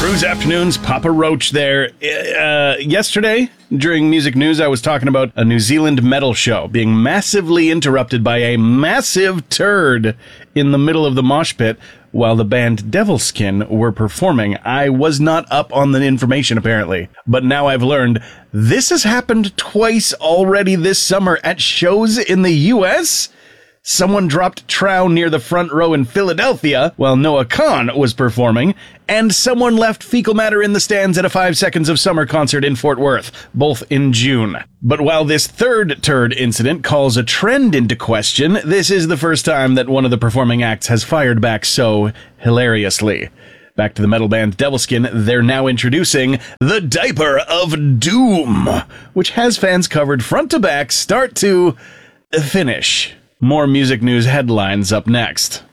Cruise Afternoons, Papa Roach there. Yesterday, during Music News, I was talking about a New Zealand metal show being massively interrupted by a massive turd in the middle of the mosh pit while the band Devilskin were performing. I was not up on the information, apparently. But now I've learned this has happened twice already this summer at shows in the U.S., Someone dropped trow near the front row in Philadelphia while Noah Kahan was performing, and someone left fecal matter in the stands at a 5 Seconds of Summer concert in Fort Worth, both in June. But while this third turd incident calls a trend into question, this is the first time that one of the performing acts has fired back so hilariously. Back to the metal band Devilskin, they're now introducing the Diaper of Doom, which has fans covered front to back, start to finish. More music news headlines up next.